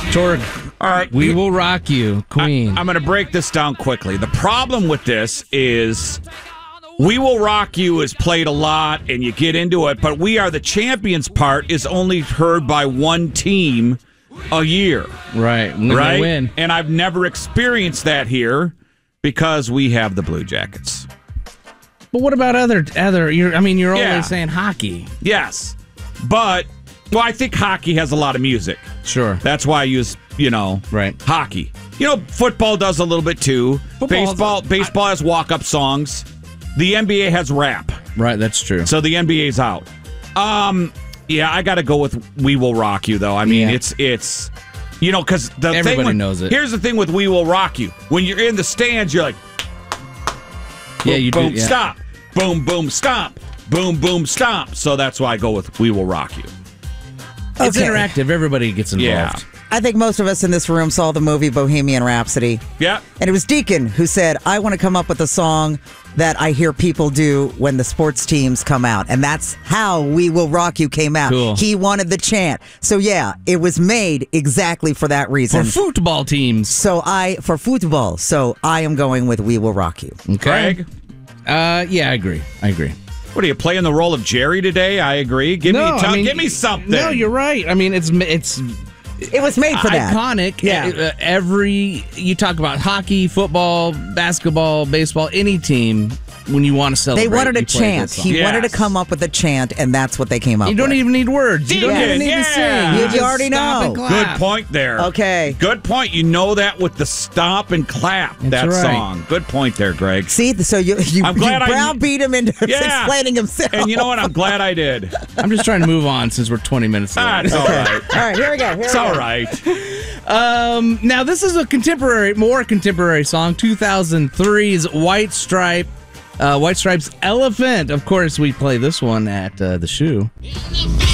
Torg, All right. We Will Rock You, Queen. I'm going to break this down quickly. The problem with this is We Will Rock You is played a lot and you get into it, but We Are the Champions part is only heard by one team a year. Right. When right? they win. And I've never experienced that here because we have the Blue Jackets. But what about other you're Yeah. always saying hockey. Yes. But, well, I think hockey has a lot of music. Sure. That's why I use, right. hockey. Football does a little bit too. Baseball has walk-up songs. The NBA has rap. Right, that's true. So the NBA's out. Yeah, I got to go with We Will Rock You, though. I mean, it's because everybody knows it. Here's the thing with We Will Rock You. When you're in the stands, you're like, yeah, you boom, do. Yeah. stop. Boom, boom, stomp. Boom, boom, stomp. So that's why I go with We Will Rock You. It's interactive. Everybody gets involved. Yeah. I think most of us in this room saw the movie Bohemian Rhapsody. Yeah. And it was Deacon who said, I want to come up with a song that I hear people do when the sports teams come out. And that's how We Will Rock You came out. Cool. He wanted the chant. So, yeah, it was made exactly for that reason. For football teams. For football. So I am going with We Will Rock You. Okay. Greg? Yeah, I agree. What are you playing the role of Jerry today? I agree. Give me something. No, you're right. I mean, it's It was made for that. Iconic. Yeah. You talk about hockey, football, basketball, baseball, any team, when you want to celebrate. They wanted a you play chant. that song. He wanted to come up with a chant, and that's what they came up with. You don't even need words. You don't even need to sing. You just already stop know. and clap. Good point there. Okay. Good point. You know that with the stomp and clap, that right. song. Good point there, Greg. See, so you I'm glad browbeat him into Yeah. explaining himself. And you know what? I'm glad I did. I'm just trying to move on since we're 20 minutes late. It's all right. All right, here we go. It's all right. Now, this is a more contemporary song, 2003's White Stripes' Elephant. Of course, we play this one at the Shoe.